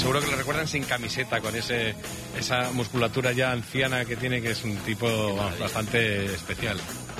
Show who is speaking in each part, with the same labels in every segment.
Speaker 1: seguro que lo recuerdan sin camiseta, con esa musculatura ya anciana que tiene, que es un tipo bastante especial.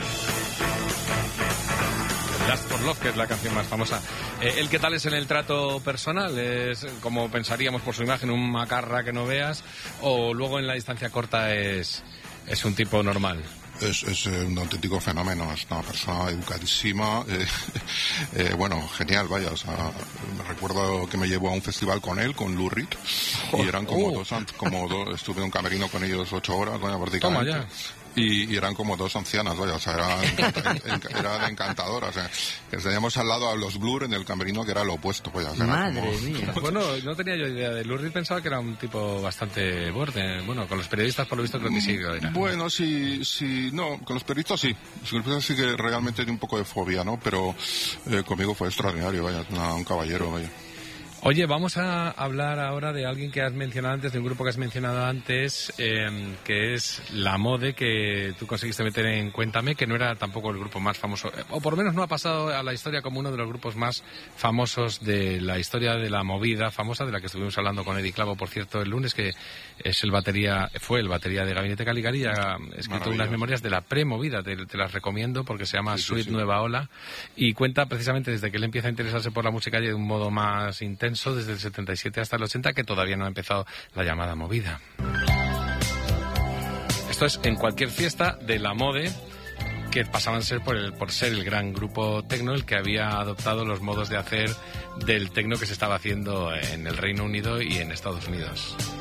Speaker 1: Last for Love, que es la canción más famosa. ¿El qué tal es en el trato personal? ¿Es, como pensaríamos por su imagen, un macarra que no veas? ¿O luego en la distancia corta es un tipo normal?
Speaker 2: Es un auténtico fenómeno, es una persona educadísima, bueno, genial, vaya, o sea, me recuerdo que me llevó a un festival con él, con Lou Reed, y eran como dos, estuve en un camerino con ellos 8 horas, vaya, prácticamente. Toma ya. Y eran como dos ancianas, vaya, o sea, eran encantadoras, o sea, que teníamos al lado a los Blur en el camerino, que era lo opuesto, vaya. O sea,
Speaker 3: Madre mía.
Speaker 1: Bueno, no tenía yo idea de Lou Reed, pensaba que era un tipo bastante borde. Bueno, con los periodistas, por lo visto, creo que sí.
Speaker 2: Bueno, sí, no, con los periodistas sí. Con los periodistas sí que realmente tiene un poco de fobia, ¿no? Pero conmigo fue extraordinario, vaya, un caballero, vaya.
Speaker 1: Oye, vamos a hablar ahora de alguien que has mencionado antes, de un grupo que has mencionado antes, que es La Mode, que tú conseguiste meter en Cuéntame, que no era tampoco el grupo más famoso, o por lo menos no ha pasado a la historia como uno de los grupos más famosos de la historia de la movida famosa, de la que estuvimos hablando con Eddie Clavo, por cierto, el lunes, que es fue el batería de Gabinete Caligari, ha escrito unas memorias de la pre-movida, te las recomiendo porque se llama Suite Nueva Ola, y cuenta precisamente desde que él empieza a interesarse por la música de un modo más intenso, desde el 77 hasta el 80, que todavía no ha empezado la llamada movida. Esto es en cualquier fiesta de La Mode, que pasaban a ser por ser el gran grupo tecno el que había adoptado los modos de hacer del tecno que se estaba haciendo en el Reino Unido y en Estados Unidos.